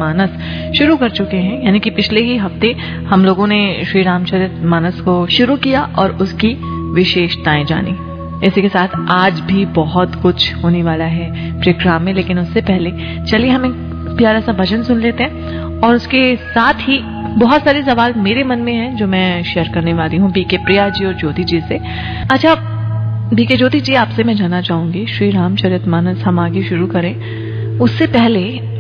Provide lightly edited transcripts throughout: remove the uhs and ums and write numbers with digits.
मानस शुरू कर चुके हैं, यानी कि पिछले ही हफ्ते हम लोगों ने श्री रामचरित मानस को शुरू किया और उसकी विशेषताएं जानी। इसी के साथ आज भी बहुत कुछ होने वाला है प्रोग्राम में, लेकिन उससे पहले चलिए हम एक प्यारा सा भजन सुन लेते हैं और उसके साथ ही बहुत सारे सवाल मेरे मन में हैं जो मैं शेयर करने वाली हूँ बीके प्रिया जी और ज्योति जी से। अच्छा बीके ज्योति जी, आपसे मैं जानना चाहूंगी, श्री रामचरित मानस हम आगे शुरू करें उससे पहले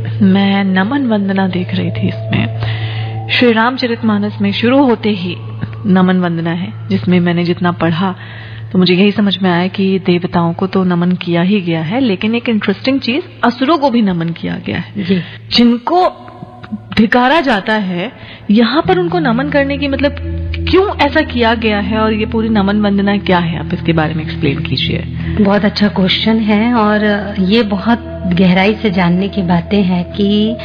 मैं नमन वंदना देख रही थी। इसमें श्री रामचरित मानस में शुरू होते ही नमन वंदना है, जिसमें मैंने जितना पढ़ा तो मुझे यही समझ में आया कि देवताओं को तो नमन किया ही गया है, लेकिन एक इंटरेस्टिंग चीज, असुरों को भी नमन किया गया है जी। जिनको धिकारा जाता है यहाँ पर उनको नमन करने की मतलब क्यों ऐसा किया गया है, और ये पूरी नमन वंदना क्या है, आप इसके बारे में एक्सप्लेन कीजिए। बहुत अच्छा क्वेश्चन है और ये बहुत गहराई से जानने की बातें हैं कि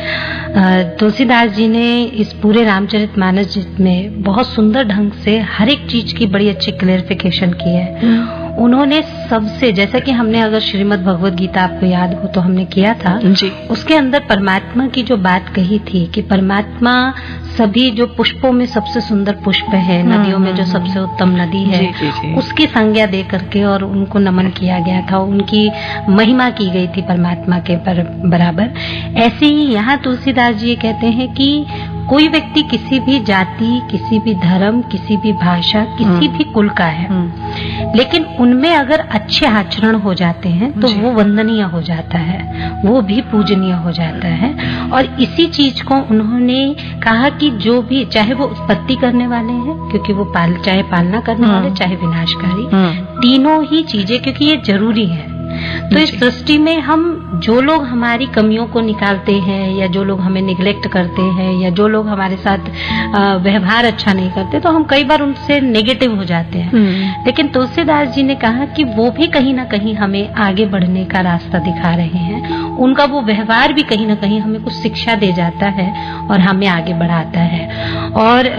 तुलसीदास जी ने इस पूरे रामचरित मानस में बहुत सुंदर ढंग से हर एक चीज की बड़ी अच्छी क्लेरिफिकेशन की है। उन्होंने सबसे, जैसा कि हमने अगर श्रीमद् भगवद गीता आपको याद हो तो हमने किया था जी, उसके अंदर परमात्मा की जो बात कही थी कि परमात्मा सभी जो पुष्पों में सबसे सुंदर पुष्प है, नदियों में जो सबसे उत्तम नदी है, जी। उसकी संज्ञा दे करके और उनको नमन किया गया था, उनकी महिमा की गई थी परमात्मा के बराबर। ऐसे ही यहाँ तुलसीदास जी कहते हैं कि कोई व्यक्ति किसी भी जाति, किसी भी धर्म, किसी भी भाषा, किसी भी कुल का है, लेकिन उनमें अगर अच्छे आचरण हो जाते हैं तो वो वंदनीय हो जाता है, वो भी पूजनीय हो जाता है। और इसी चीज को उन्होंने कहा कि जो भी, चाहे वो उत्पत्ति करने वाले हैं, क्योंकि वो चाहे पालना करने वाले, चाहे विनाशकारी, तीनों ही चीजें, क्योंकि ये जरूरी है। तो इस सृष्टि में हम जो लोग हमारी कमियों को निकालते हैं, या जो लोग हमें निग्लेक्ट करते हैं, या जो लोग हमारे साथ व्यवहार अच्छा नहीं करते, तो हम कई बार उनसे नेगेटिव हो जाते हैं। लेकिन तुलसीदास जी ने कहा कि वो भी कहीं ना कहीं हमें आगे बढ़ने का रास्ता दिखा रहे हैं, उनका वो व्यवहार भी कहीं ना कहीं हमें कुछ शिक्षा दे जाता है और हमें आगे बढ़ाता है। और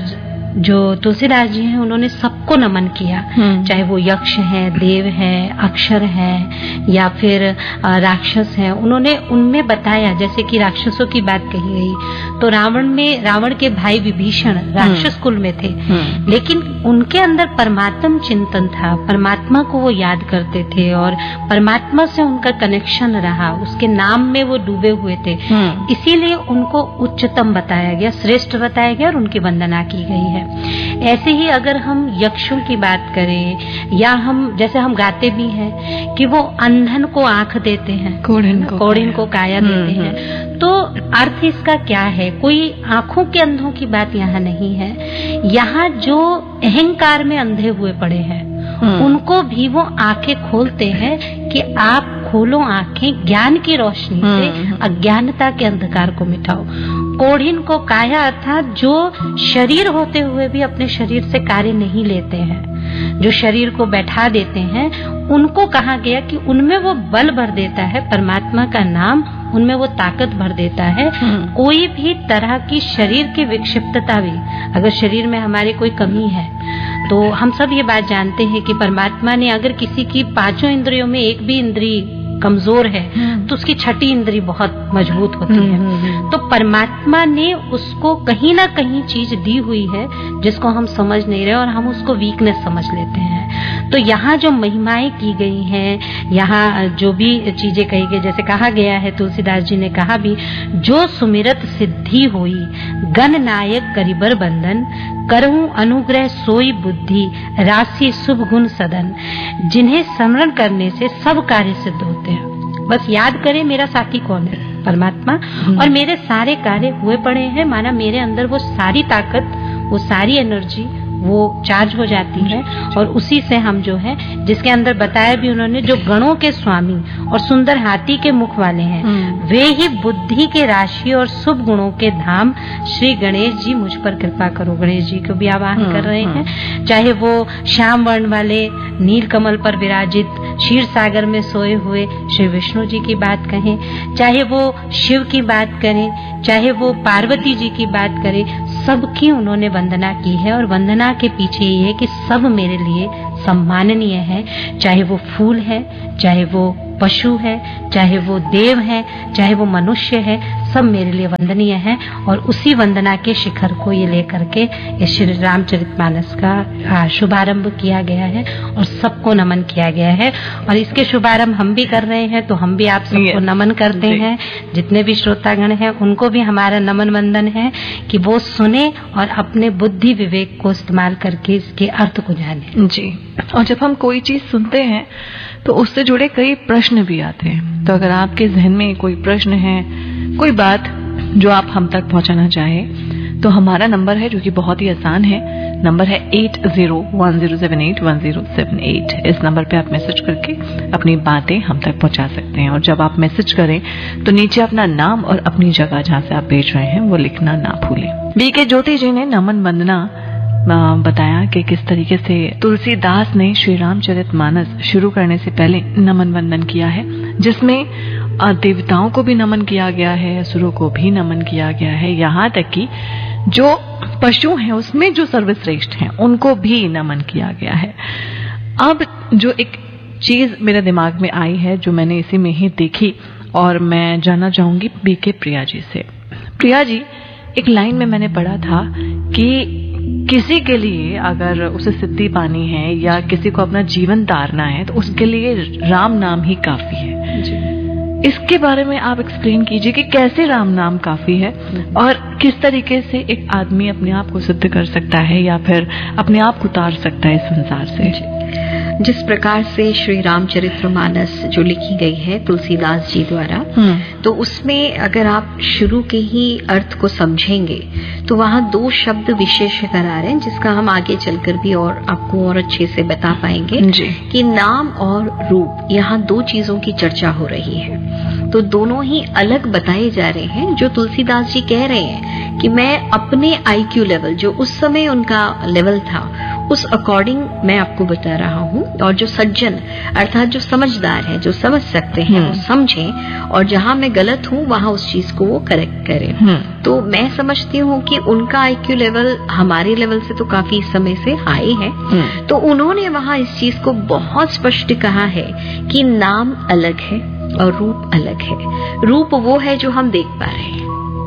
जो तुलसीदास जी हैं उन्होंने सबको नमन किया, चाहे वो यक्ष हैं, देव हैं, अक्षर हैं, या फिर राक्षस हैं। उन्होंने उनमें बताया, जैसे कि राक्षसों की बात कही गई तो रावण के भाई विभीषण राक्षस कुल में थे, लेकिन उनके अंदर परमात्म चिंतन था, परमात्मा को वो याद करते थे और परमात्मा से उनका कनेक्शन रहा, उसके नाम में वो डूबे हुए थे, इसीलिए उनको उच्चतम बताया गया, श्रेष्ठ बताया गया और उनकी वंदना की गई है। ऐसे ही अगर हम यक्षों की बात करें, या हम जैसे हम गाते भी हैं कि वो अंधन को आंख देते हैं, कोढ़िन को काया देते हैं, तो अर्थ इसका क्या है? कोई आंखों के अंधों की बात यहाँ नहीं है। यहाँ जो अहंकार में अंधे हुए पड़े हैं उनको भी वो आंखें खोलते हैं कि आप खोलो आंखें, ज्ञान की रोशनी से अज्ञानता के अंधकार को मिटाओ। कोढ़िन को काया अर्थात जो शरीर होते हुए भी अपने शरीर से कार्य नहीं लेते हैं, जो शरीर को बैठा देते हैं, उनको कहा गया कि उनमें वो बल भर देता है, परमात्मा का नाम उनमें वो ताकत भर देता है। कोई भी तरह की शरीर की विक्षिप्तता भी, अगर शरीर में हमारी कोई कमी है, तो हम सब ये बात जानते हैं कि परमात्मा ने अगर किसी की पांचों इंद्रियों में एक भी इंद्रिय कमजोर है तो उसकी छठी इंद्री बहुत मजबूत होती है। तो परमात्मा ने उसको कहीं ना कहीं चीज दी हुई है जिसको हम समझ नहीं रहे और हम उसको वीकनेस समझ लेते हैं। तो यहाँ जो महिमाएं की गई हैं, यहाँ जो भी चीजें कही गई, जैसे कहा गया है, तुलसीदास जी ने कहा भी, जो सुमिरत सिद्धि होई गण नायक करिबर बंधन, करहूं अनुग्रह सोई बुद्धि राशि शुभ गुण सदन, जिन्हें स्मरण करने से सब कार्य सिद्ध होते हैं। बस याद करें मेरा साथी कौन है, परमात्मा, और मेरे सारे कार्य हुए पड़े हैं, माना मेरे अंदर वो सारी ताकत, वो सारी एनर्जी वो चार्ज हो जाती है। और उसी से हम जो है, जिसके अंदर बताया भी उन्होंने, जो गणों के स्वामी और सुंदर हाथी के मुख वाले हैं, वे ही बुद्धि के राशि और शुभ गुणों के धाम, श्री गणेश जी मुझ पर कृपा करो। गणेश जी को भी आवाहन कर रहे हैं, चाहे वो श्याम वर्ण वाले नील कमल पर विराजित क्षीर सागर में सोए हुए श्री विष्णु जी की बात कहें, चाहे वो शिव की बात करें, चाहे वो पार्वती जी की बात करें, सबकी उन्होंने वंदना की है। और वंदना के पीछे ये है कि सब मेरे लिए सम्माननीय है, चाहे वो फूल है, चाहे वो पशु है, चाहे वो देव है, चाहे वो मनुष्य है, सब मेरे लिए वंदनीय है। और उसी वंदना के शिखर को ये लेकर के इस श्री रामचरितमानस का शुभारंभ किया गया है और सबको नमन किया गया है। और इसके शुभारंभ हम भी कर रहे हैं, तो हम भी आप सबको नमन करते हैं। जितने भी श्रोतागण हैं उनको भी हमारा नमन वंदन है कि वो सुने और अपने बुद्धि विवेक को इस्तेमाल करके इसके अर्थ को जाने। जी, और जब हम कोई चीज सुनते हैं तो उससे जुड़े कई प्रश्न भी आते हैं। तो अगर आपके जहन में कोई प्रश्न है, कोई बात जो आप हम तक पहुंचाना चाहें, तो हमारा नंबर है जो कि बहुत ही आसान है। नंबर है 8010781078। इस नंबर पे आप मैसेज करके अपनी बातें हम तक पहुंचा सकते हैं। और जब आप मैसेज करें तो नीचे अपना नाम और अपनी जगह जहां से आप भेज रहे हैं वो लिखना ना भूलें। बीके ज्योति जी ने नमन वंदना बताया कि किस तरीके से तुलसीदास ने श्री रामचरितमानस शुरू करने से पहले नमन वंदन किया है, जिसमें देवताओं को भी नमन किया गया है, असुरों को भी नमन किया गया है, यहाँ तक कि जो पशु हैं उसमें जो सर्वश्रेष्ठ हैं उनको भी नमन किया गया है। अब जो एक चीज मेरे दिमाग में आई है जो मैंने इसी में ही देखी और मैं जानना चाहूंगी बीके प्रिया जी से। प्रिया जी, एक लाइन में मैंने पढ़ा था कि किसी के लिए अगर उसे सिद्धि पानी है या किसी को अपना जीवन तारना है तो उसके लिए राम नाम ही काफी है। इसके बारे में आप एक्सप्लेन कीजिए कि कैसे राम नाम काफी है और किस तरीके से एक आदमी अपने आप को सिद्ध कर सकता है या फिर अपने आप को उतार सकता है इस संसार से। जिस प्रकार से श्री रामचरितमानस जो लिखी गई है तुलसीदास जी द्वारा, तो उसमें अगर आप शुरू के ही अर्थ को समझेंगे तो वहाँ 2 शब्द विशेष करार हैं जिसका हम आगे चलकर भी और आपको और अच्छे से बता पाएंगे कि नाम और रूप, यहाँ 2 चीजों की चर्चा हो रही है। तो दोनों ही अलग बताए जा रहे हैं। जो तुलसीदास जी कह रहे हैं कि मैं अपने IQ लेवल, जो उस समय उनका लेवल था, उस अकॉर्डिंग मैं आपको बता रहा हूँ। और जो सज्जन अर्थात जो समझदार है, जो समझ सकते हैं, वो समझें और जहाँ मैं गलत हूँ वहाँ उस चीज को वो करेक्ट करें। तो मैं समझती हूँ कि उनका IQ लेवल हमारे लेवल से तो काफी समय से हाई है। तो उन्होंने वहाँ इस चीज को बहुत स्पष्ट कहा है कि नाम अलग है और रूप अलग है। रूप वो है जो हम देख पा रहे हैं,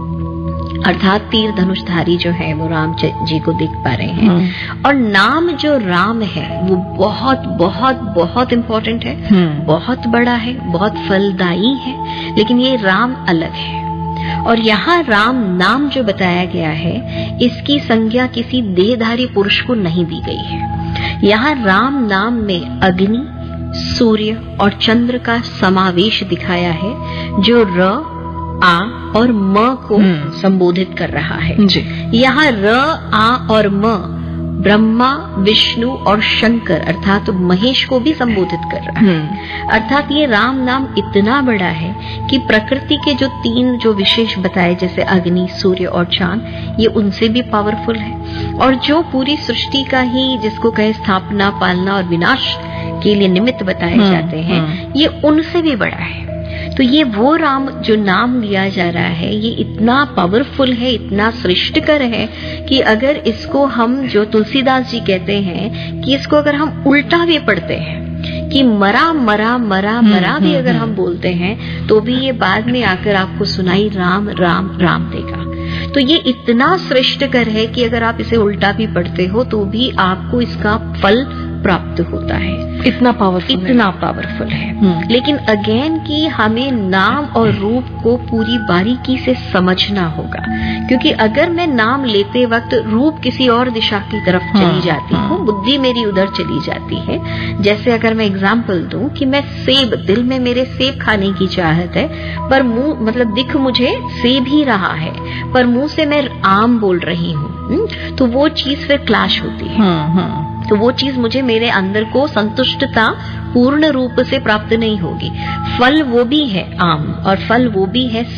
अर्थात तीर धनुषधारी जो है वो राम जी को देख पा रहे हैं। और नाम जो राम है वो बहुत बहुत बहुत इम्पोर्टेंट है, बहुत बड़ा है, बहुत फलदायी है। लेकिन ये राम अलग है। और यहाँ राम नाम जो बताया गया है इसकी संज्ञा किसी देहधारी पुरुष को नहीं दी गई है। यहाँ राम नाम में अग्नि, सूर्य और चंद्र का समावेश दिखाया है जो र, आ और म को संबोधित कर रहा है। यहाँ र, आ और म ब्रह्मा, विष्णु और शंकर अर्थात महेश को भी संबोधित कर रहा है। अर्थात ये राम नाम इतना बड़ा है कि प्रकृति के जो 3 जो विशेष बताए जैसे अग्नि, सूर्य और चांद, ये उनसे भी पावरफुल है। और जो पूरी सृष्टि का ही जिसको कहे स्थापना, पालना और विनाश के लिए निमित्त बताए जाते हैं, ये उनसे भी बड़ा है। तो ये वो राम जो नाम लिया जा रहा है ये इतना पावरफुल है, इतना श्रेष्ठकर है कि अगर इसको हम, जो तुलसीदास जी कहते हैं कि इसको अगर हम उल्टा भी पढ़ते हैं कि मरा मरा मरा मरा भी अगर हम बोलते हैं तो भी ये बाद में आकर आपको सुनाई राम राम राम देगा। तो ये इतना श्रेष्ठकर है कि अगर आप इसे उल्टा भी पढ़ते हो तो भी आपको इसका फल प्राप्त होता है। इतना पावरफुल है। लेकिन अगेन कि हमें नाम और रूप को पूरी बारीकी से समझना होगा, क्योंकि अगर मैं नाम लेते वक्त रूप किसी और दिशा की तरफ चली जाती हूँ, बुद्धि मेरी उधर चली जाती है। जैसे अगर मैं एग्जाम्पल दूं कि मैं सेब, दिल में मेरे सेब खाने की चाहत है पर मुंह, मतलब दिख मुझे सेब ही रहा है पर मुंह से मैं आम बोल रही हूँ, तो वो चीज फिर क्लैश होती है। तो वो चीज मुझे मेरे अंदर को संतुष्टता पूर्ण रूप से प्राप्त नहीं होगी। फल वो भी है आम और फल वो भी है सेब,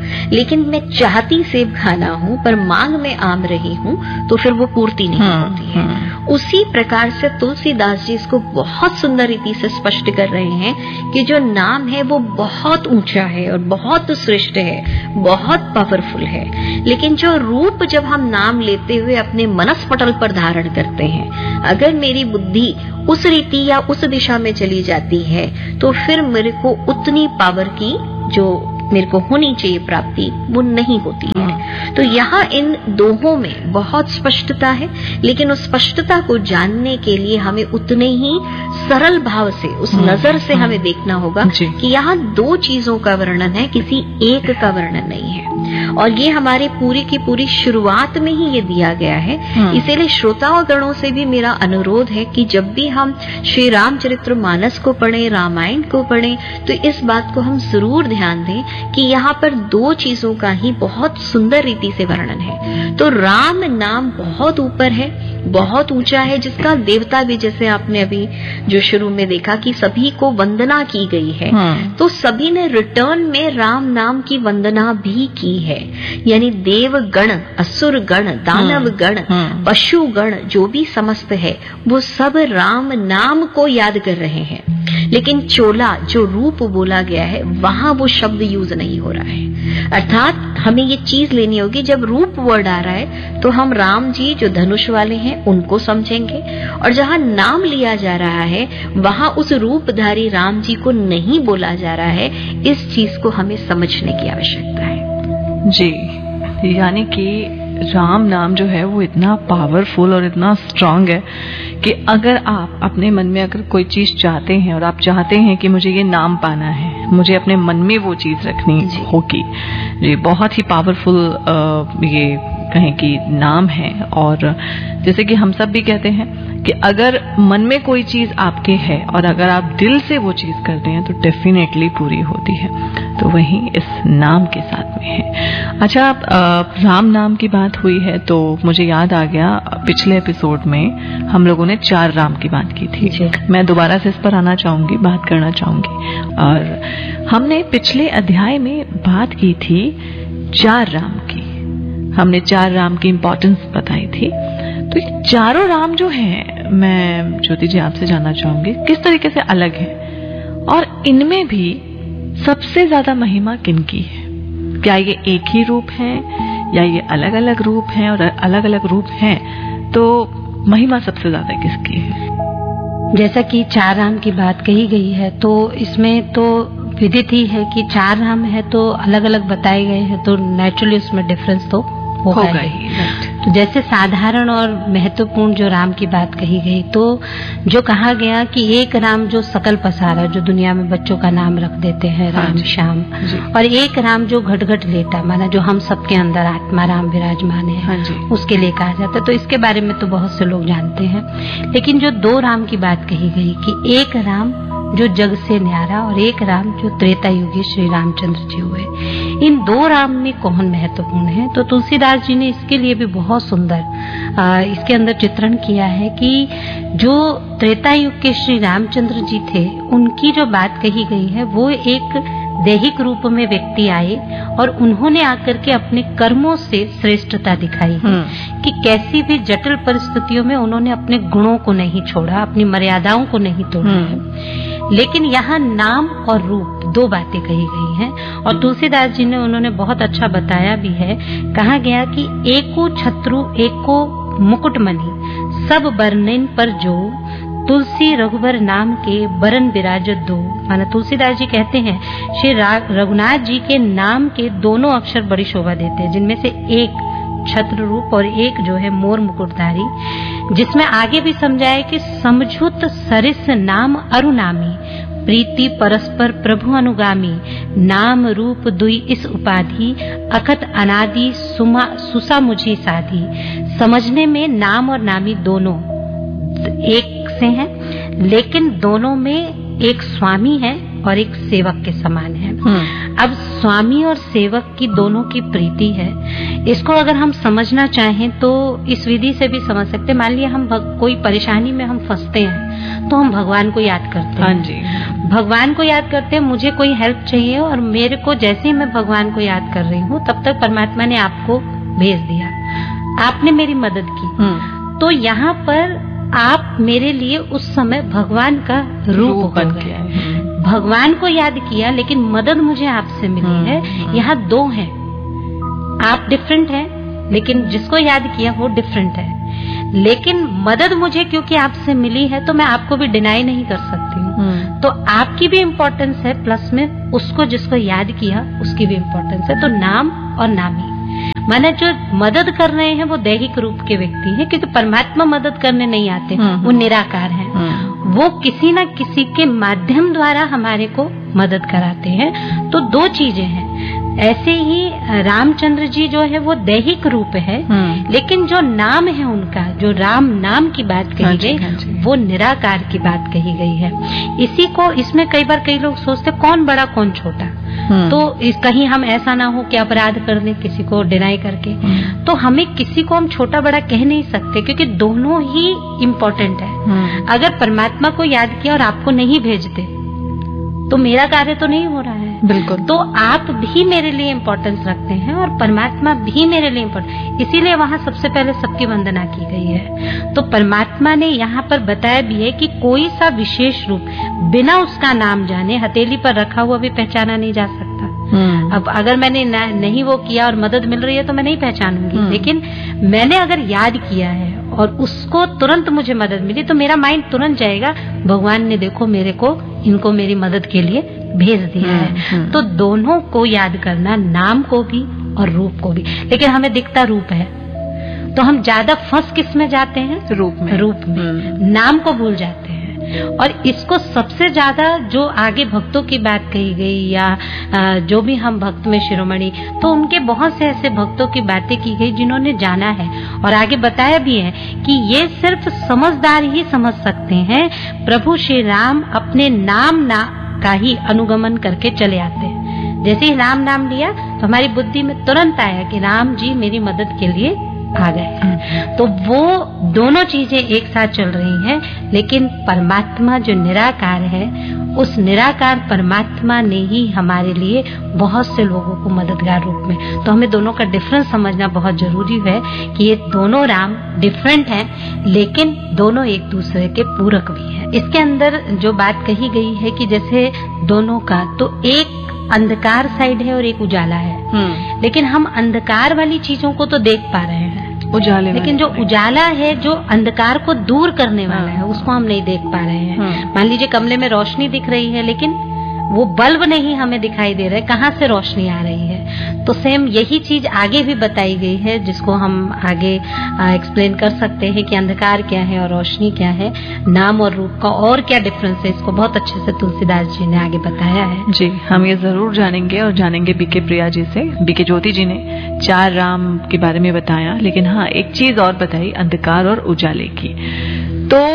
लेकिन मैं चाहती सेब खाना हूँ पर मांग में आम रही हूँ, तो फिर वो पूर्ति नहीं होती है। उसी प्रकार से तुलसीदास जी इसको बहुत सुंदर रीति से स्पष्ट कर रहे हैं कि जो नाम है वो बहुत ऊंचा है और बहुत श्रेष्ठ है, बहुत पावरफुल है, लेकिन जो रूप जब हम नाम लेते हुए अपने मनस पटल पर धारण करते हैं, अगर मेरी बुद्धि उस रीति या उस दिशा में चली जाती है तो फिर मेरे को उतनी पावर की जो मेरे को होनी चाहिए प्राप्ति वो नहीं होती है। तो यहाँ इन दोहों में बहुत स्पष्टता है, लेकिन उस स्पष्टता को जानने के लिए हमें उतने ही सरल भाव से, उस नजर से हमें देखना होगा कि यहाँ दो चीजों का वर्णन है, किसी एक का वर्णन नहीं है। और ये हमारे पूरी की पूरी शुरुआत में ही ये दिया गया है। इसीलिए श्रोताओं गणों से भी मेरा अनुरोध है कि जब भी हम श्री रामचरितमानस को पढ़ें, रामायण को पढ़ें, तो इस बात को हम जरूर ध्यान दें कि यहाँ पर दो चीजों का ही बहुत सुंदर रीति से वर्णन है। तो राम नाम बहुत ऊपर है, बहुत ऊंचा है, जिसका देवता भी, जैसे आपने अभी जो शुरू में देखा कि सभी को वंदना की गई है, तो सभी ने रिटर्न में राम नाम की वंदना भी की है। यानी देव गण, असुर गण, दानव गण, पशु गण, जो भी समस्त है वो सब राम नाम को याद कर रहे हैं। लेकिन चोला जो रूप बोला गया है वहां वो शब्द यूज नहीं हो रहा है। अर्थात हमें ये चीज लेनी होगी, जब रूप वर्ड आ रहा है तो हम राम जी जो धनुष वाले हैं उनको समझेंगे, और जहां नाम लिया जा रहा है वहां उस रूपधारी राम जी को नहीं बोला जा रहा है। इस चीज को हमें समझने की आवश्यकता है जी। यानी कि राम नाम जो है वो इतना पावरफुल और इतना स्ट्रांग है कि अगर आप अपने मन में अगर कोई चीज चाहते हैं और आप चाहते हैं कि मुझे ये नाम पाना है, मुझे अपने मन में वो चीज रखनी होगी, ये बहुत ही पावरफुल ये कहें कि नाम है। और जैसे कि हम सब भी कहते हैं कि अगर मन में कोई चीज आपके है और अगर आप दिल से वो चीज करते हैं तो डेफिनेटली पूरी होती है। तो वही इस नाम के साथ में है। अच्छा, राम नाम की बात हुई है तो मुझे याद आ गया, पिछले एपिसोड में हम लोगों ने 4 राम की बात की थी। मैं दोबारा से इस पर आना चाहूंगी, बात करना चाहूंगी। और हमने पिछले अध्याय में बात की थी 4 राम की, हमने 4 राम की इंपॉर्टेंस बताई थी। तो ये चारों राम जो हैं, मैं ज्योति जी आपसे जानना चाहूंगी किस तरीके से अलग है और इनमें भी सबसे ज्यादा महिमा किनकी है? क्या ये एक ही रूप है या ये अलग अलग रूप हैं? और अलग अलग रूप हैं तो महिमा सबसे ज्यादा किसकी है? जैसा कि 4 राम की बात कही गई है तो इसमें तो विदित ही है कि 4 राम है तो अलग अलग बताए गए हैं, तो नेचुरली उसमें डिफरेंस तो होगा ही। तो जैसे साधारण और महत्वपूर्ण जो राम की बात कही गई, तो जो कहा गया कि एक राम जो सकल पसारा, जो दुनिया में बच्चों का नाम रख देते हैं राम श्याम, और एक राम जो घट घट लेटा, माना जो हम सबके अंदर आत्मा राम विराजमान है, उसके लिए कहा जाता है। तो इसके बारे में तो बहुत से लोग जानते हैं। लेकिन जो 2 राम की बात कही गई कि एक राम जो जग से न्यारा और एक राम जो त्रेता युगी श्री रामचंद्र जी हुए, इन 2 राम में कौन महत्वपूर्ण है? तो तुलसीदास जी ने इसके लिए भी बहुत सुंदर इसके अंदर चित्रण किया है कि जो त्रेता युग के श्री रामचंद्र जी थे, उनकी जो बात कही गई है वो एक दैहिक रूप में व्यक्ति आए और उन्होंने आकर के अपने कर्मों से श्रेष्ठता दिखाई है कि कैसी भी जटिल परिस्थितियों में उन्होंने अपने गुणों को नहीं छोड़ा, अपनी मर्यादाओं को नहीं तोड़ा है। लेकिन यहाँ नाम और रूप 2 बातें कही गई हैं और तुलसीदास जी ने उन्होंने बहुत अच्छा बताया भी है। कहा गया कि एको छत्रु एको मुकुटमणि सब बरनैन पर जो तुलसी रघुबर नाम के बरन विराजत दो। माना तुलसीदास जी कहते हैं श्री रघुनाथ जी के नाम के दोनों अक्षर बड़ी शोभा देते हैं, जिनमें से एक छत्र रूप और एक जो है मोर मुकुटधारी, जिसमें आगे भी समझाया कि समझुत सरिस नाम अरुनामी प्रीति परस्पर प्रभु अनुगामी नाम रूप दुई इस उपाधि अखत अनादि सुसा मुझी साधी। समझने में नाम और नामी दोनों एक से हैं, लेकिन दोनों में एक स्वामी है और एक सेवक के समान है। अब स्वामी और सेवक की दोनों की प्रीति है, इसको अगर हम समझना चाहें तो इस विधि से भी समझ सकते हैं। मान लिया हम कोई परेशानी में हम फंसते हैं तो हम भगवान को याद करते हैं। हाँ जी, भगवान को याद करते हैं, मुझे कोई हेल्प चाहिए और मेरे को जैसे ही मैं भगवान को याद कर रही हूँ तब तक परमात्मा ने आपको भेज दिया, आपने मेरी मदद की। तो यहाँ पर आप मेरे लिए उस समय भगवान का रूप बन गए। भगवान को याद किया लेकिन मदद मुझे आपसे मिली है। यहाँ दो हैं, आप डिफरेंट हैं लेकिन जिसको याद किया वो डिफरेंट है। लेकिन मदद मुझे क्योंकि आपसे मिली है तो मैं आपको भी डिनाई नहीं कर सकती हूँ। तो आपकी भी इम्पोर्टेंस है, प्लस में उसको जिसको याद किया उसकी भी इम्पोर्टेंस है। तो नाम और नामी माने जो मदद कर रहे हैं वो दैहिक रूप के व्यक्ति हैं, क्योंकि परमात्मा मदद करने नहीं आते, वो निराकार हैं। वो किसी न किसी के माध्यम द्वारा हमारे को मदद कराते हैं। तो दो चीजें हैं। ऐसे ही रामचंद्र जी जो है वो दैहिक रूप है, लेकिन जो नाम है उनका, जो राम नाम की बात कही गई वो निराकार की बात कही गई है। इसी को इसमें कई बार कई लोग सोचते कौन बड़ा कौन छोटा, तो कहीं हम ऐसा ना हो कि अपराध कर दें किसी को डिनाई करके। तो हमें किसी को हम छोटा बड़ा कह नहीं सकते, क्योंकि दोनों ही इम्पोर्टेंट है। अगर परमात्मा को याद किया और आपको नहीं भेजते तो मेरा कार्य तो नहीं हो रहा है। बिल्कुल। तो आप भी मेरे लिए इम्पोर्टेंस रखते हैं और परमात्मा भी मेरे लिए इम्पोर्टेंट, इसीलिए वहाँ सबसे पहले सबकी वंदना की गई है। तो परमात्मा ने यहाँ पर बताया भी है कि कोई सा विशेष रूप बिना उसका नाम जाने हथेली पर रखा हुआ भी पहचाना नहीं जा सकता। अब अगर मैंने नहीं वो किया और मदद मिल रही है तो मैं नहीं पहचानूंगी, लेकिन मैंने अगर याद किया है और उसको तुरंत मुझे मदद मिली तो मेरा माइंड तुरंत जाएगा भगवान ने देखो मेरे को इनको मेरी मदद के लिए भेज दिया है। तो दोनों को याद करना, नाम को भी और रूप को भी। लेकिन हमें दिखता रूप है तो हम ज्यादा फंस किस में जाते हैं? रूप में। नाम को भूल जाते हैं। और इसको सबसे ज्यादा जो आगे भक्तों की बात कही गई या जो भी हम भक्त में शिरोमणि, तो उनके बहुत से ऐसे भक्तों की बातें की गई जिन्होंने जाना है और आगे बताया भी है कि ये सिर्फ समझदार ही समझ सकते हैं। प्रभु श्री राम अपने नाम का ही अनुगमन करके चले आते हैं। जैसे ही राम नाम लिया तो हमारी बुद्धि में तुरंत आया कि राम जी मेरी मदद के लिए आ गए। तो वो दोनों चीजें एक साथ चल रही हैं, लेकिन परमात्मा जो निराकार है, उस निराकार परमात्मा ने ही हमारे लिए बहुत से लोगों को मददगार रूप में। तो हमें दोनों का डिफरेंस समझना बहुत जरूरी है कि ये दोनों राम डिफरेंट हैं, लेकिन दोनों एक दूसरे के पूरक भी हैं। इसके अंदर जो बात कही गई है कि जैसे दोनों का, तो एक अंधकार साइड है और एक उजाला है। लेकिन हम अंधकार वाली चीजों को तो देख पा रहे हैं, उजाले, लेकिन जो उजाला है, जो अंधकार को दूर करने वाला है, उसको हम नहीं देख पा रहे हैं। मान लीजिए कमरे में रोशनी दिख रही है लेकिन वो बल्ब नहीं हमें दिखाई दे रहा है, कहाँ से रोशनी आ रही है। तो सेम यही चीज आगे भी बताई गई है, जिसको हम आगे एक्सप्लेन कर सकते हैं कि अंधकार क्या है और रोशनी क्या है, नाम और रूप का और क्या डिफरेंस है। इसको बहुत अच्छे से तुलसीदास जी ने आगे बताया है। जी, हम ये जरूर जानेंगे और जानेंगे बीके प्रिया जी से। बीके ज्योति जी ने 4 राम के बारे में बताया, लेकिन हाँ एक चीज और बताई अंधकार और उजाले की। तो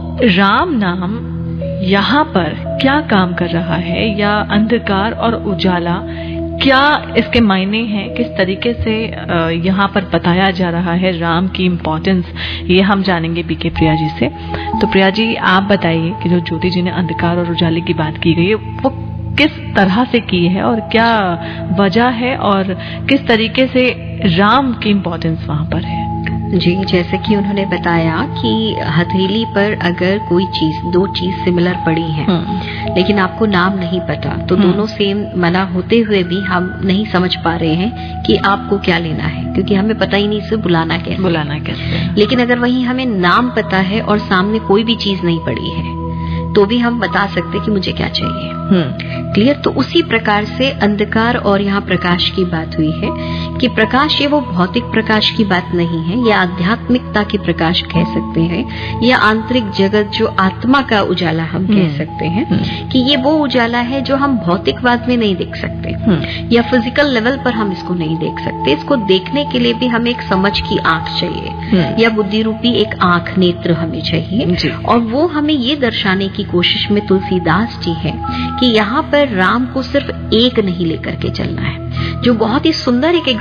राम नाम यहाँ पर क्या काम कर रहा है, या अंधकार और उजाला क्या इसके मायने हैं, किस तरीके से यहाँ पर बताया जा रहा है राम की इम्पोर्टेंस, ये हम जानेंगे बीके प्रिया जी से। तो प्रिया जी आप बताइए कि जो ज्योति जी ने अंधकार और उजाले की बात की गई है वो किस तरह से की है और क्या वजह है और किस तरीके से राम की इम्पोर्टेंस वहाँ पर है। जी, जैसे कि उन्होंने बताया कि हथेली पर अगर कोई चीज, 2 चीज सिमिलर पड़ी है लेकिन आपको नाम नहीं पता, तो दोनों सेम मना होते हुए भी हम नहीं समझ पा रहे हैं कि आपको क्या लेना है, क्योंकि हमें पता ही नहीं इसे बुलाना कैसे। लेकिन अगर वहीं हमें नाम पता है और सामने कोई भी चीज नहीं पड़ी है तो भी हम बता सकते कि मुझे क्या चाहिए। क्लियर। तो उसी प्रकार से अंधकार और यहाँ प्रकाश की बात हुई है कि प्रकाश ये वो भौतिक प्रकाश की बात नहीं है, या आध्यात्मिकता की प्रकाश कह सकते हैं, या आंतरिक जगत जो आत्मा का उजाला हम कह सकते हैं कि ये वो उजाला है जो हम भौतिकवाद में नहीं देख सकते या फिजिकल लेवल पर हम इसको नहीं देख सकते। इसको देखने के लिए भी हमें एक समझ की आंख चाहिए या बुद्धि रूपी एक आंख, नेत्र हमें चाहिए। और वो हमें ये दर्शाने की कोशिश में तुलसीदास जी है कि यहाँ पर राम को सिर्फ एक नहीं लेकर के चलना है। जो बहुत ही सुंदर एक एग्जाम्पल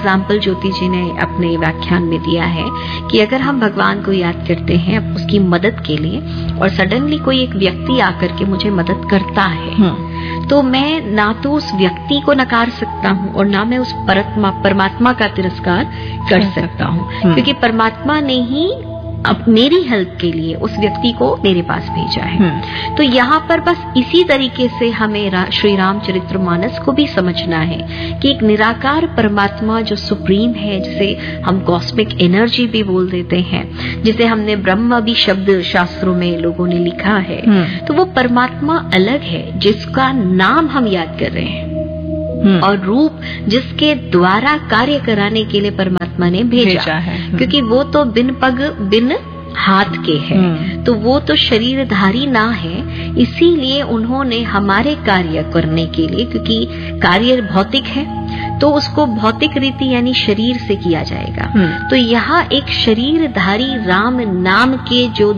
एग्जाम्पल ज्योति जी ने अपने व्याख्यान में दिया है कि अगर हम भगवान को याद करते हैं उसकी मदद के लिए और सडनली कोई एक व्यक्ति आकर के मुझे मदद करता है, तो मैं ना तो उस व्यक्ति को नकार सकता हूँ और ना मैं उस परमात्मा का तिरस्कार कर सकता हूँ, क्योंकि परमात्मा ने ही अब मेरी हेल्प के लिए उस व्यक्ति को मेरे पास भेजा है। तो यहाँ पर बस इसी तरीके से हमें श्री रामचरितमानस को भी समझना है कि एक निराकार परमात्मा जो सुप्रीम है, जिसे हम कॉस्मिक एनर्जी भी बोल देते हैं, जिसे हमने ब्रह्म भी शब्द शास्त्रों में लोगों ने लिखा है, तो वो परमात्मा अलग है जिसका नाम हम याद कर रहे हैं और रूप जिसके द्वारा कार्य कराने के लिए परमात्मा ने भेजा है, क्योंकि वो तो बिन पग बिन हाथ के है, तो वो तो शरीरधारी ना है, इसीलिए उन्होंने हमारे कार्य करने के लिए, क्योंकि कार्य भौतिक है तो उसको भौतिक रीति यानी शरीर से किया जाएगा, तो यहाँ एक शरीरधारी राम नाम के जो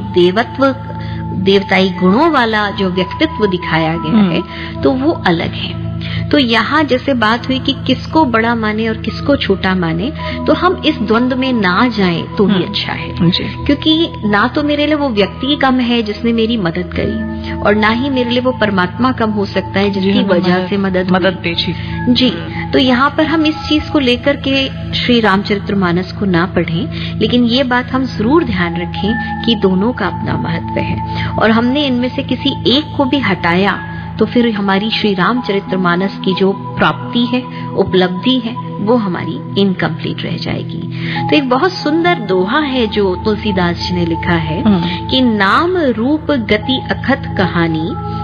देवताई गुणों वाला जो व्यक्तित्व दिखाया गया है, तो वो अलग है। तो यहाँ जैसे बात हुई कि किसको बड़ा माने और किसको छोटा माने, तो हम इस द्वंद्व में ना जाएं तो ही अच्छा है, क्योंकि ना तो मेरे लिए वो व्यक्ति कम है जिसने मेरी मदद करी और ना ही मेरे लिए वो परमात्मा कम हो सकता है जिसकी वजह से मदद भेजी जी। तो यहाँ पर हम इस चीज को लेकर के श्री रामचरितमानस को ना पढ़ें, लेकिन ये बात हम जरूर ध्यान रखें कि दोनों का अपना महत्व है और हमने इनमें से किसी एक को भी हटाया तो फिर हमारी श्री रामचरितमानस की जो प्राप्ति है, उपलब्धि है, वो हमारी इनकम्प्लीट रह जाएगी। तो एक बहुत सुंदर दोहा है जो तुलसीदास जी ने लिखा है कि नाम रूप गति अखत कहानी,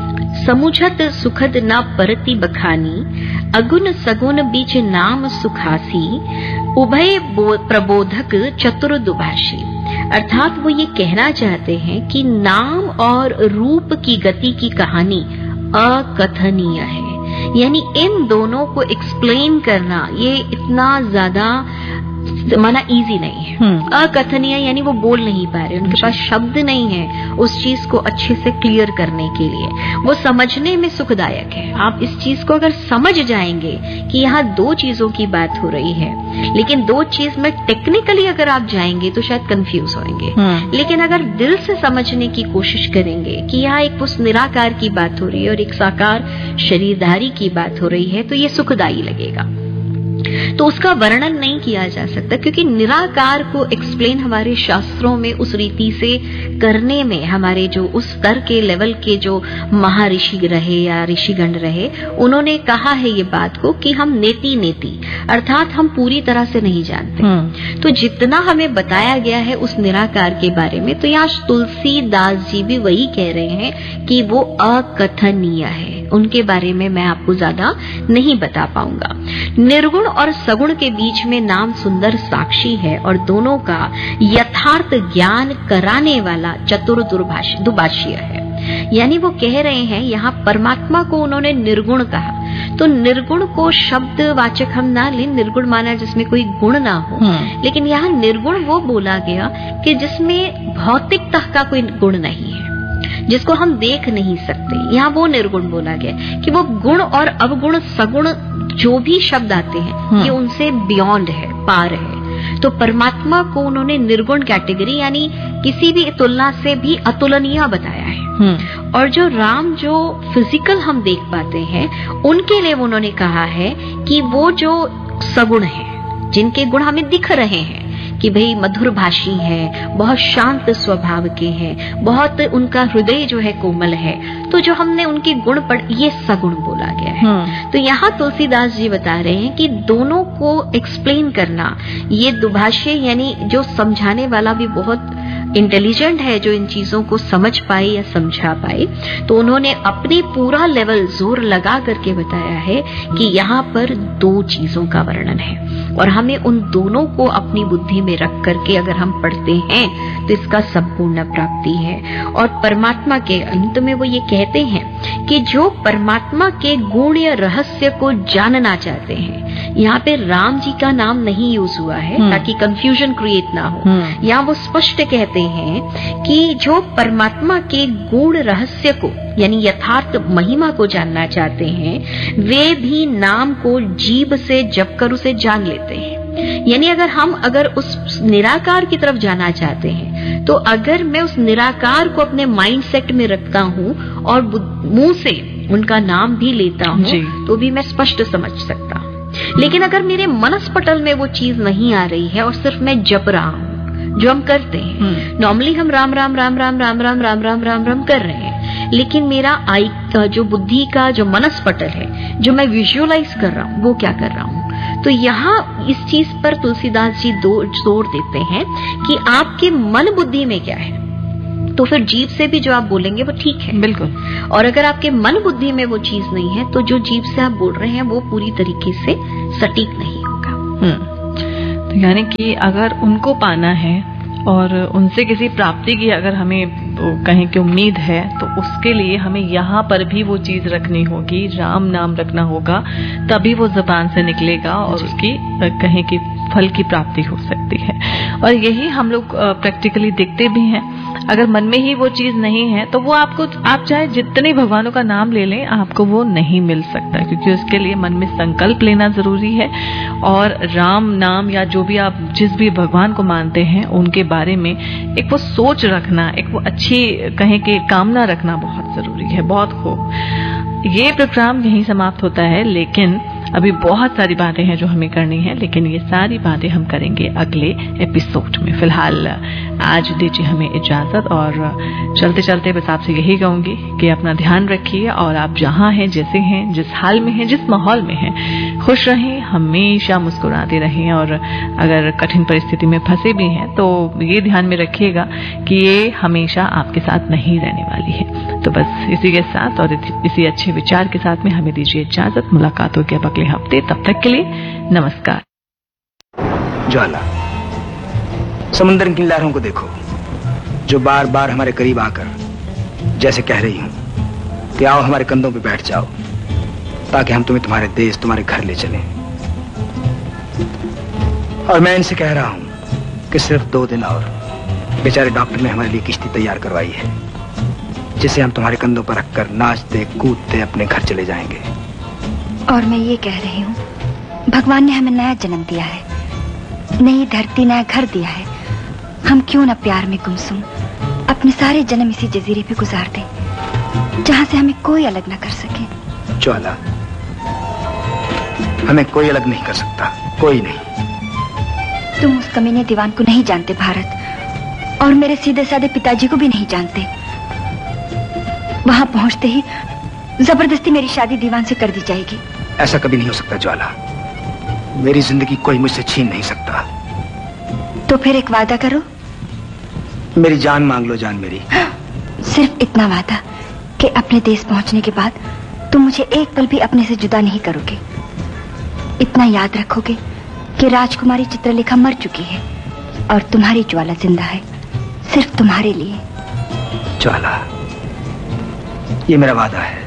समुझत सुखद न परति बखानी, अगुन सगुन बीच नाम सुखासी, उभय प्रबोधक चतुर दुभाषी। अर्थात वो ये कहना चाहते हैं कि नाम और रूप की गति की कहानी अकथनीय है, यानी इन दोनों को एक्सप्लेन करना ये इतना ज्यादा माना इजी नहीं है। अकथनीय यानी वो बोल नहीं पा रहे, उनके पास शब्द नहीं है उस चीज को अच्छे से क्लियर करने के लिए, वो समझने में सुखदायक है। आप इस चीज को अगर समझ जाएंगे कि यहाँ दो चीजों की बात हो रही है, लेकिन दो चीज में टेक्निकली अगर आप जाएंगे तो शायद कंफ्यूज होंगे, लेकिन अगर दिल से समझने की कोशिश करेंगे कि यहाँ एक उस निराकार की बात हो रही है और एक साकार शरीरधारी की बात हो रही है, तो ये सुखदायी लगेगा। तो उसका वर्णन नहीं किया जा सकता, क्योंकि निराकार को एक्सप्लेन हमारे शास्त्रों में उस रीति से करने में हमारे जो उस स्तर के लेवल के जो महर्षि रहे या ऋषिगण रहे, उन्होंने कहा है ये बात को कि हम नेति नेति अर्थात हम पूरी तरह से नहीं जानते। तो जितना हमें बताया गया है उस निराकार के बारे में, तो यहाँ तुलसीदास जी भी वही कह रहे हैं कि वो अकथनीय है, उनके बारे में मैं आपको ज्यादा नहीं बता पाऊंगा। निर्गुण और सगुण के बीच में नाम सुंदर साक्षी है और दोनों का यथार्थ ज्ञान कराने वाला चतुर दुभाषी है। यानी वो कह रहे हैं यहाँ परमात्मा को उन्होंने निर्गुण कहा, तो निर्गुण को शब्दवाचक हम ना लें, निर्गुण माना जिसमें कोई गुण ना हो, लेकिन यहाँ निर्गुण वो बोला गया कि जिसमें भौतिकता का कोई गुण नहीं है, जिसको हम देख नहीं सकते। यहाँ वो निर्गुण बोला गया कि वो गुण और अवगुण सगुण जो भी शब्द आते हैं ये उनसे बियॉन्ड है, पार है। तो परमात्मा को उन्होंने निर्गुण कैटेगरी यानी किसी भी तुलना से भी अतुलनीय बताया है। और जो राम जो फिजिकल हम देख पाते हैं उनके लिए उन्होंने कहा है कि वो जो सगुण है, जिनके गुण हमें दिख रहे हैं कि भाई मधुर भाषी है, बहुत शांत स्वभाव के हैं, बहुत उनका हृदय जो है कोमल है, तो जो हमने उनके गुण पढ़ ये सगुण बोला गया है। तो यहाँ तुलसीदास जी बता रहे हैं कि दोनों को एक्सप्लेन करना, ये दुभाषी यानी जो समझाने वाला भी बहुत इंटेलिजेंट है, जो इन चीजों को समझ पाए या समझा पाए, तो उन्होंने अपने पूरा लेवल जोर लगा करके बताया है कि यहाँ पर दो चीजों का वर्णन है और हमें उन दोनों को अपनी बुद्धि में रख करके अगर हम पढ़ते हैं तो इसका संपूर्ण प्राप्ति है। और परमात्मा के अंत में वो ये कहते हैं कि जो परमात्मा के गुण या रहस्य को जानना चाहते हैं, यहाँ पे राम जी का नाम नहीं यूज हुआ है ताकि कंफ्यूजन क्रिएट ना हो। यहाँ वो स्पष्ट कहते हैं कि जो परमात्मा के गुण रहस्य को यानी यथार्थ महिमा को जानना चाहते हैं, वे भी नाम को जीभ से जप कर उसे जान लेते हैं। यानी अगर उस निराकार की तरफ जाना चाहते हैं, तो अगर मैं उस निराकार को अपने माइंड सेट में रखता हूँ और मुंह से उनका नाम भी लेता हूँ, तो भी मैं स्पष्ट समझ सकता हूँ। लेकिन अगर मेरे मनस्पटल में वो चीज नहीं आ रही है और सिर्फ मैं जप रहा हूँ, जो हम करते हैं नॉर्मली, हम राम राम राम राम राम राम राम राम राम राम कर रहे हैं, लेकिन मेरा जो बुद्धि का जो मनस्पटल है, जो मैं विजुअलाइज कर रहा हूँ, वो क्या कर रहा हूँ। तो यहाँ इस चीज पर तुलसीदास जी जोर देते हैं कि आपके मन बुद्धि में क्या है। तो फिर जीभ से भी जो आप बोलेंगे वो ठीक है, बिल्कुल। और अगर आपके मन बुद्धि में वो चीज नहीं है, तो जो जीभ से आप बोल रहे हैं वो पूरी तरीके से सटीक नहीं होगा। तो यानी कि अगर उनको पाना है और उनसे किसी प्राप्ति की अगर हमें कहीं की उम्मीद है, तो उसके लिए हमें यहाँ पर भी वो चीज रखनी होगी, राम नाम रखना होगा, तभी वो जुबान से निकलेगा और उसकी कहीं की फल की प्राप्ति हो सकती है। और यही हम लोग प्रैक्टिकली देखते भी हैं। अगर मन में ही वो चीज नहीं है, तो वो आप चाहे जितने भगवानों का नाम ले लें, आपको वो नहीं मिल सकता, क्योंकि उसके लिए मन में संकल्प लेना जरूरी है। और राम नाम या जो भी आप जिस भी भगवान को मानते हैं, उनके बारे में एक वो सोच रखना, एक वो अच्छी कहीं की कामना रखना बहुत जरूरी है। बहुत खूब। ये प्रोग्राम यहीं समाप्त होता है, लेकिन अभी बहुत सारी बातें हैं जो हमें करनी है, लेकिन ये सारी बातें हम करेंगे अगले एपिसोड में। फिलहाल आज दीजिए हमें इजाजत, और चलते चलते बस आपसे यही कहूंगी कि अपना ध्यान रखिए, और आप जहां हैं, जैसे हैं, जिस हाल में हैं, जिस माहौल में हैं, खुश रहें, हमेशा मुस्कुराते रहें। और अगर कठिन परिस्थिति में फंसे भी हैं, तो ये ध्यान में रखिएगा कि ये हमेशा आपके साथ नहीं रहने वाली है। तो बस इसी के साथ और इसी अच्छे विचार के साथ में हमें दीजिए इजाजत। मुलाकात होगी अब अगले हफ्ते, तब तक के लिए नमस्कार। ज्वाला, समुद्र की लहरों को देखो, जो बार बार हमारे करीब आकर जैसे कह रही हूं कि आओ हमारे कंधों पे बैठ जाओ, ताकि हम तुम्हें तुम्हारे देश, तुम्हारे घर ले चलें। और मैं इनसे कह रहा हूं कि सिर्फ 2 दिन और। बेचारे डॉक्टर ने हमारे लिए किश्ती तैयार करवाई है, जिसे हम तुम्हारे कंधों पर रखकर नाचते कूदते अपने घर चले जाएंगे। और मैं ये कह रही हूँ, भगवान ने हमें नया जन्म दिया है, नई धरती, नया घर दिया है। हम क्यों न प्यार में गुमसुम अपने सारे जन्म इसी जजीरे पे गुजार दें, जहाँ से हमें कोई अलग न कर सके। ज्वाला, हमें कोई अलग नहीं कर सकता, कोई नहीं। तुम उस कमीने दीवान को नहीं जानते भारत, और मेरे सीधे साधे पिताजी को भी नहीं जानते। वहां पहुंचते ही जबरदस्ती मेरी शादी दीवान से कर दी जाएगी। ऐसा कभी नहीं हो सकता ज्वाला, मेरी जिंदगी कोई मुझसे छीन नहीं सकता। तो फिर एक वादा करो। मेरी जान मांग लो, जान मेरी। सिर्फ इतना वादा कि अपने देश पहुंचने के बाद तुम मुझे एक पल भी अपने से जुदा नहीं करोगे। इतना याद रखोगे कि राजकुमारी चित्रलेखा मर चुकी है और तुम्हारी ज्वाला जिंदा है, सिर्फ तुम्हारे लिए। ज्वाला, ये मेरा वादा है।